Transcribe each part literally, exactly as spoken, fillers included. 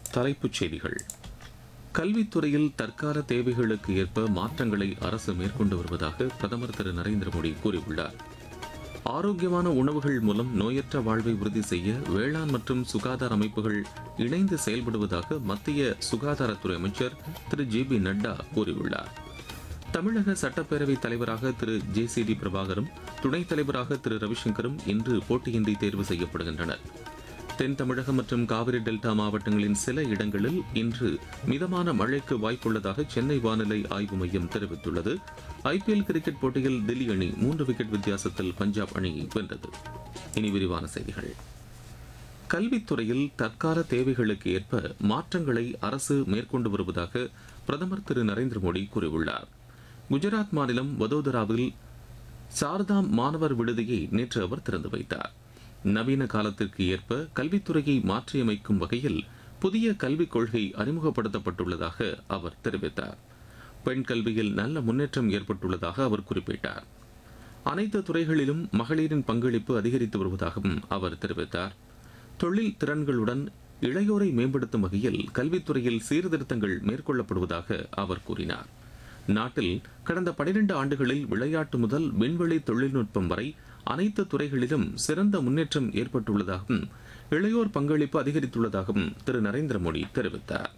தலைப்புச் செய்திகள். கல்வித்துறையில் தற்கால தேவைகளுக்கு ஏற்ப மாற்றங்களை அரசு மேற்கொண்டு வருவதாக பிரதமர் திரு நரேந்திர மோடி கூறியுள்ளார். ஆரோக்கியமான உணவுகள் மூலம் நோயற்ற வாழ்வை உறுதி செய்ய வேளாண் மற்றும் சுகாதார அமைப்புகள் இணைந்து செயல்படுவதாக மத்திய சுகாதாரத்துறை அமைச்சர் திரு ஜே பி நட்டா கூறியுள்ளார். தமிழக சட்டப்பேரவைத் தலைவராக திரு ஜே சி டி பிரபாகரும் துணைத் தலைவராக திரு ரவிசங்கரும் இன்று போட்டியின்றி தேர்வு செய்யப்படுகின்றனர். தென் தமிழகம் மற்றும் காவிரி டெல்டா மாவட்டங்களின் சில இடங்களில் இன்று மிதமான மழைக்கு வாய்ப்புள்ளதாக சென்னை வானிலை ஆய்வு மையம் தெரிவித்துள்ளது. ஐபிஎல் கிரிக்கெட் போட்டியில் தில்லி அணி மூன்று விக்கெட் வித்தியாசத்தில் பஞ்சாப் அணியை வென்றது. இனி விரிவான செய்திகள். கல்வித்துறையில் தற்கால தேவைகளுக்கு ஏற்ப மாற்றங்களை அரசு மேற்கொண்டு வருவதாக பிரதமர் திரு நரேந்திர மோடி கூறியுள்ளார். குஜராத் மாநிலம் வதோதராவில் சார்தாம் மாணவர் விடுதியை நேற்று அவர் திறந்து வைத்தார். நவீன காலத்திற்கு ஏற்ப கல்வித்துறையை மாற்றியமைக்கும் வகையில் புதிய கல்விக் கொள்கை அறிமுகப்படுத்தப்பட்டுள்ளதாக அவர் தெரிவித்தார். பெண் கல்வியில் நல்ல முன்னேற்றம் ஏற்பட்டுள்ளதாக அவர் குறிப்பிட்டார். அனைத்து துறைகளிலும் மகளிரின் பங்களிப்பு அதிகரித்து வருவதாகவும் அவர் தெரிவித்தார். தொழில் திறன்களுடன் இளையோரை மேம்படுத்தும் வகையில் கல்வித்துறையில் சீர்திருத்தங்கள் மேற்கொள்ளப்படுவதாக அவர் கூறினார். நாட்டில் கடந்த பனிரெண்டு ஆண்டுகளில் விளையாட்டு முதல் விண்வெளி தொழில்நுட்பம் வரை அனைத்து துறைகளிலும் சிறந்த முன்னேற்றம் ஏற்பட்டுள்ளதாகவும் இளையோர் பங்களிப்பு அதிகரித்துள்ளதாகவும் திரு நரேந்திர மோடி தெரிவித்தார்.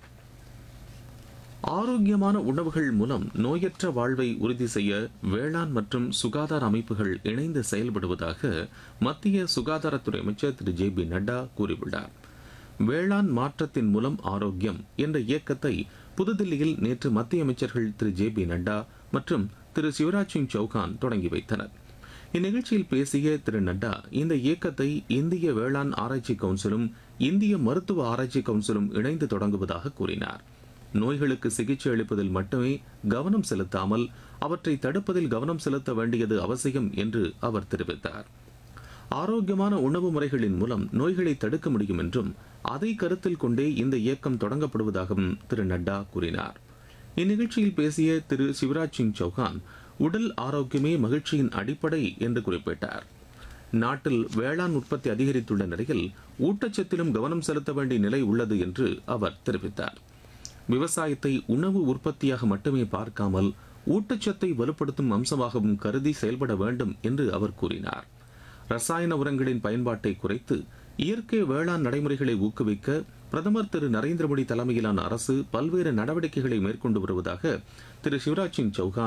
ஆரோக்கியமான உணவுகள் மூலம் நோயற்ற வாழ்வை உறுதி செய்ய வேளாண் மற்றும் சுகாதார அமைப்புகள் இணைந்து செயல்படுவதாக மத்திய சுகாதாரத்துறை அமைச்சர் திரு ஜே பி நட்டா கூறியுள்ளார். வேளாண் மாற்றத்தின் மூலம் ஆரோக்கியம் என்ற இயக்கத்தை புதுதில்லியில் நேற்று மத்திய அமைச்சர்கள் திரு ஜே பி நட்டா மற்றும் திரு சிவராஜ் சிங் சௌகான் தொடங்கி வைத்தனர். இந்நிகழ்ச்சியில் பேசிய திரு நட்டா இந்த இயக்கத்தை இந்திய வேளாண் ஆராய்ச்சி கவுன்சிலும் இந்திய மருத்துவ ஆராய்ச்சி கவுன்சிலும் இணைந்து தொடங்குவதாக கூறினார். நோய்களுக்கு சிகிச்சை அளிப்பதில் மட்டுமே கவனம் செலுத்தாமல் அவற்றை தடுப்பதில் கவனம் செலுத்த வேண்டியது அவசியம் என்று அவர் தெரிவித்தார். ஆரோக்கியமான உணவு முறைகளின் மூலம் நோய்களை தடுக்க முடியும் என்றும் அதை கருத்தில் கொண்டே இந்த இயக்கம் தொடங்கப்படுவதாகவும் திரு நட்டா கூறினார். இந்நிகழ்ச்சியில் பேசிய திரு சிவராஜ் சிங் சௌகான் உடல் ஆரோக்கியமே மகிழ்ச்சியின் அடிப்படை என்று குறிப்பிட்டார். நாட்டில் வேளாண் உற்பத்தி அதிகரித்துள்ள நிலையில் ஊட்டச்சத்திலும் கவனம் செலுத்த வேண்டிய நிலை உள்ளது என்று அவர் தெரிவித்தார். விவசாயத்தை உணவு உற்பத்தியாக மட்டுமே பார்க்காமல் ஊட்டச்சத்தை வலுப்படுத்தும் அம்சமாகவும் கருதி செயல்பட வேண்டும் என்று அவர் கூறினார். ரசாயன உரங்களின் பயன்பாட்டை குறைத்து இயற்கை வேளாண் நடைமுறைகளை ஊக்குவிக்க பிரதமர் திரு நரேந்திர மோடி தலைமையிலான அரசு பல்வேறு நடவடிக்கைகளை மேற்கொண்டு வருவதாக திரு சிவராஜ் சிங் சௌகான்